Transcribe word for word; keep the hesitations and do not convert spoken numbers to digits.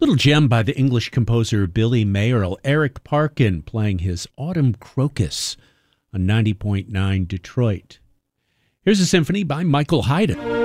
Little gem by the English composer Billy Mayerl, Eric Parkin playing his Autumn Crocus on ninety point nine Detroit. Here's a symphony by Michael Haydn.